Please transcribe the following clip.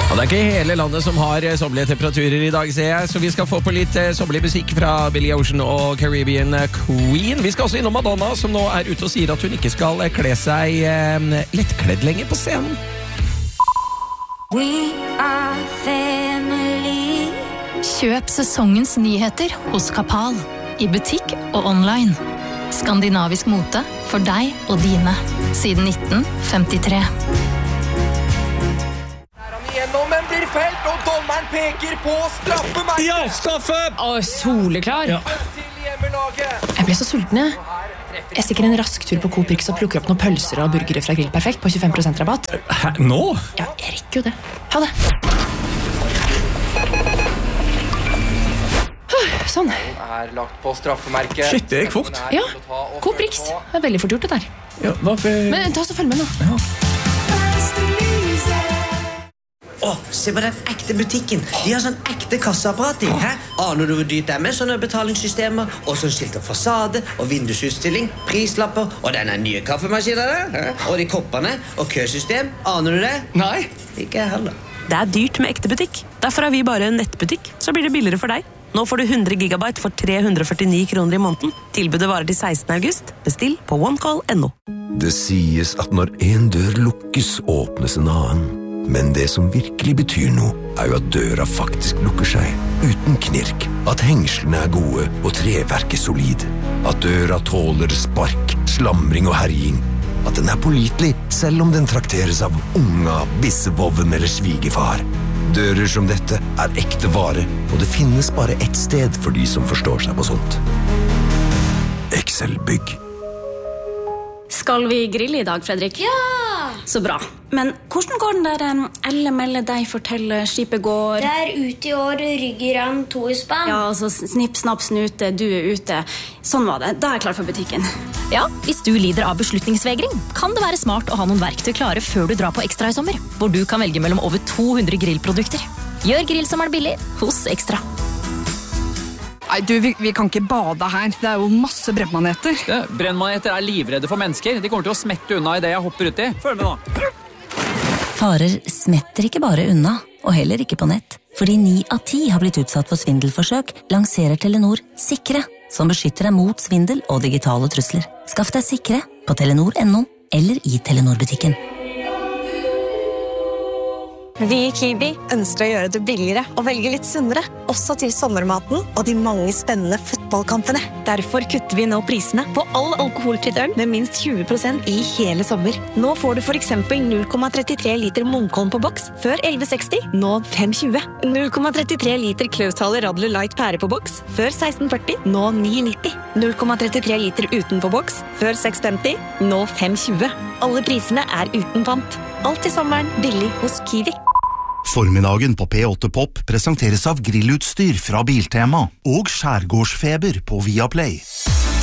Og det ikke hele landet som har sommerlige temperaturer I dag, ser jeg, så vi skal få på litt sommerlig musikk fra Billy Ocean og Caribbean Queen. Vi skal også innom Madonna, som nå ute og sier at hun ikke skal kle seg lettkledd lenger på scenen. We are family. Kjøp sesongens nyheter hos Kapal, I butikk og online. Skandinavisk mote for deg og dine, siden 1953. Men blir felt, og dommeren peker på straffemerket. Ja, straffe! Soleklar. Ja. Jeg ble så sulten, jeg. Jeg stikker en rask tur på Coop Rix og plukker opp noen pølser og burgere fra Grill Perfekt på 25% rabatt. Hæ, nå? Ja, jeg rekker jo det. Ha det. Sånn. Lagt på straffemerket. Shit, det gikk fort. Ja, Coop Rix. Det veldig fort gjort det der. Ja, hvorfor? Men ta oss og følg med nå. Ja. Se på den ekte butikken. De har sånn ekte kasseapparat I. Aner du hvor dyrt det med sånne betalingssystemer, og sånn skilt og fasade, og vindusutstilling, prislapper, og denne nye kaffemaskinen der, og de koppene, og køsystem. Aner du det? Nei. Ikke jeg heller. Det dyrt med ekte butikk. Derfor har vi bare en nettbutikk, så blir det billigere for deg. Nå får du 100 gigabyte for 349 kroner I måneden. Tilbudet varer til 16. august. Bestill på onecall.no. Det sies at når en dør lukkes, åpnes en annen. Men det som virkelig betyr noe, jo at døra faktisk lukker seg, uten knirk, at hengslene gode og treverket solid, at døra tåler spark, slamring og herjing, at den pålitelig, selv om den trakteres av unga, bissevoven eller svigefar. Dører som dette ekte vare, og det finnes bare ett sted for de som forstår seg på sånt. Excel Bygg. Skal vi grille I dag, Fredrik? Ja! Så bra. Men hvordan går den der Elle deg fortelle skipet går? Det ute I år, Ryggeran 2 I spann. Ja, altså snipp, snapp, snute, du ute. Sånn var det. Da jeg klar for butikken. Ja, hvis du lider av beslutningsvegring, kan det være smart å ha noen verktøy klare før du drar på Ekstra I sommer, hvor du kan velge mellom over 200 grillprodukter. Gjør grillsommeren billig hos Ekstra. Nei, du, vi kan ikke bade her. Det jo masse brennmaneter. Ja, brennmaneter livredde for mennesker. De kommer til å smette unna I det jeg hopper ut I. Følg med nå. Farer smetter ikke bare unna, og heller ikke på nett. Fordi 9 av 10 har blitt utsatt for svindelforsøk, lanserer Telenor Sikre, som beskytter deg mot svindel og digitale trusler. Skaff deg Sikre på telenor.no eller I Telenor-butikken. Vi I Kiwi ønsker å gjøre det billigere og velge litt sunnere, også til sommermaten og de mange spennende fotballkampene. Derfor kutter vi nå prisene på all alkoholfritt øl med minst 20% I hele sommer. Nå får du for eksempel 0,33 liter Munkholm på boks før 11,60, nå 5,20. 0,33 liter Klausthaler Radler Light pære på boks før 16,40, nå 9,90. 0,33 liter uten på boks før 6,50, nå 5,20. Alle prisene uten pant. Alt til sommeren billig hos Kiwi. Formiddagen på P8 Pop presenteres av grillutstyr fra Biltema og skjærgårdsfeber på Viaplay.